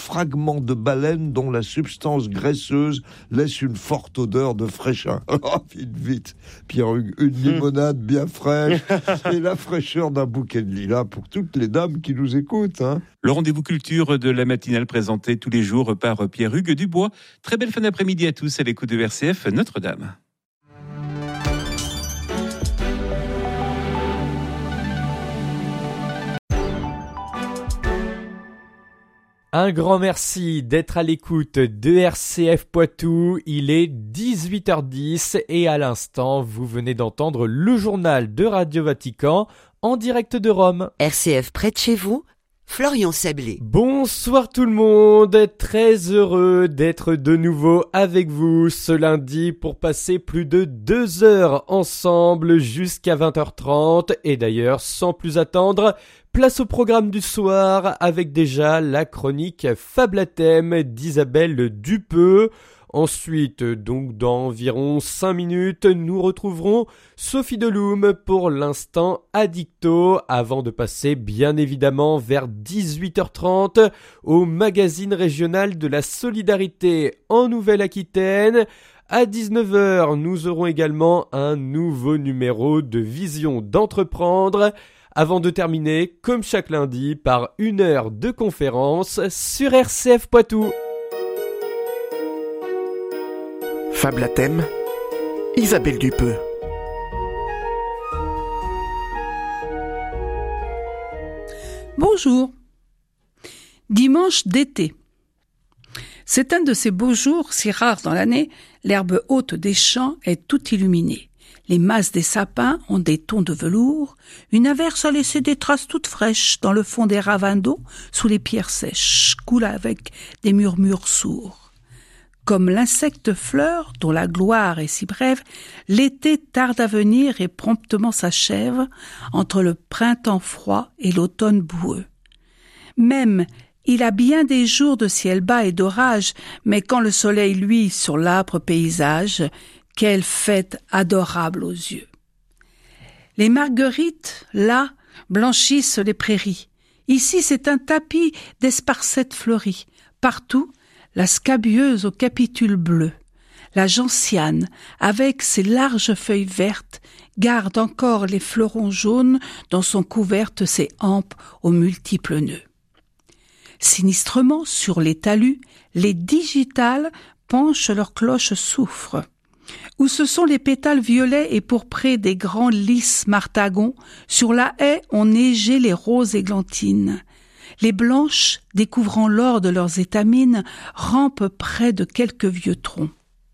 fragments de baleine dont la substance graisseuse laisse une forte odeur de fraîcheur. Vite, Pierre-Hugues, une limonade bien fraîche et la fraîcheur d'un bouquet de lilas pour toutes les dames qui nous écoutent. Le rendez-vous culture de la matinale présenté tous les jours par Pierre-Hugues Dubois. Très belle fin d'après-midi à tous à l'écoute de RCF Notre-Dame. Un grand merci d'être à l'écoute de RCF Poitou. Il est 18h10 et à l'instant, vous venez d'entendre le journal de Radio Vatican en direct de Rome. RCF près de chez vous, Florian Sablé. Bonsoir tout le monde, très heureux d'être de nouveau avec vous ce lundi pour passer plus de 2 heures ensemble jusqu'à 20h30 et d'ailleurs sans plus attendre, place au programme du soir avec déjà la chronique Fable à thème d'Isabelle Dupeux. Ensuite, donc dans environ 5 minutes, nous retrouverons Sophie Deloum pour l'instant Addicto, avant de passer bien évidemment vers 18h30 au magazine régional de la solidarité en Nouvelle-Aquitaine. À 19h, nous aurons également un nouveau numéro de Vision d'entreprendre, avant de terminer, comme chaque lundi, par 1 heure de conférence sur RCF Poitou. Fable à thème, Isabelle Dupeux. Bonjour. Dimanche d'été. C'est un de ces beaux jours si rares dans l'année, l'herbe haute des champs est toute illuminée. Les masses des sapins ont des tons de velours, une averse a laissé des traces toutes fraîches dans le fond des ravins d'eau, sous les pierres sèches, coule avec des murmures sourds. Comme l'insecte fleur, dont la gloire est si brève, l'été tarde à venir et promptement s'achève entre le printemps froid et l'automne boueux. Même, il a bien des jours de ciel bas et d'orage, mais quand le soleil luit sur l'âpre paysage, quelle fête adorable aux yeux. Les marguerites, là, blanchissent les prairies. Ici, c'est un tapis d'esparcettes fleuries. Partout, la scabieuse aux capitules bleus, la gentiane, avec ses larges feuilles vertes, garde encore les fleurons jaunes dont sont couvertes ses hampes aux multiples nœuds. Sinistrement, sur les talus, les digitales penchent leurs cloches soufres, où ce sont les pétales violets et pourprés des grands lys martagons, sur la haie ont neigé les roses églantines. Les blanches, découvrant l'or de leurs étamines, rampent près de quelques vieux troncs.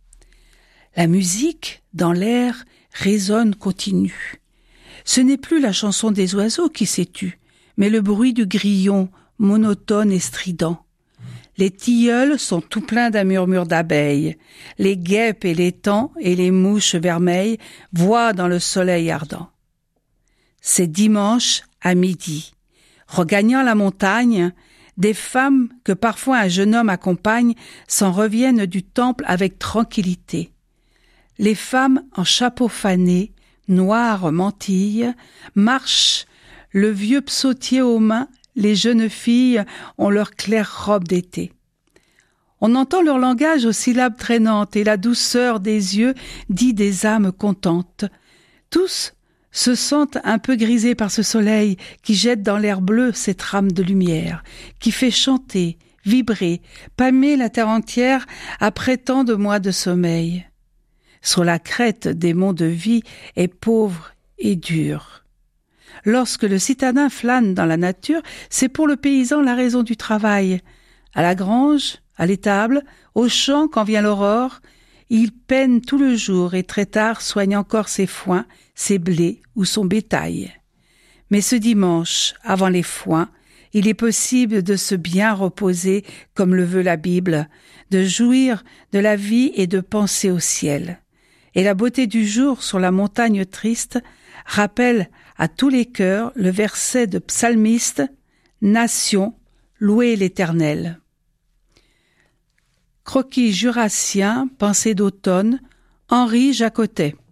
La musique, dans l'air, résonne continue. Ce n'est plus la chanson des oiseaux qui s'est tue, mais le bruit du grillon, monotone et strident. Les tilleuls sont tout pleins d'un murmure d'abeilles. Les guêpes et les taons et les mouches vermeilles voient dans le soleil ardent. C'est dimanche à midi. Regagnant la montagne, des femmes que parfois un jeune homme accompagne s'en reviennent du temple avec tranquillité. Les femmes en chapeau fané, noires mantilles, marchent, le vieux psautier aux mains, les jeunes filles ont leur claire robe d'été. On entend leur langage aux syllabes traînantes et la douceur des yeux dit des âmes contentes. Tous se sentent un peu grisés par ce soleil qui jette dans l'air bleu ses trames de lumière, qui fait chanter, vibrer, pâmer la terre entière après tant de mois de sommeil. Sur la crête des monts de vie est pauvre et dur. Lorsque le citadin flâne dans la nature, c'est pour le paysan la raison du travail. À la grange, à l'étable, au champ quand vient l'aurore, il peine tout le jour et très tard soigne encore ses foins, ses blés ou son bétail. Mais ce dimanche, avant les foins, il est possible de se bien reposer comme le veut la Bible, de jouir de la vie et de penser au ciel. Et la beauté du jour sur la montagne triste rappelle à tous les cœurs le verset de psalmiste « Nation, louez l'Éternel ». Croquis jurassien, pensée d'automne, Henri Jacotet.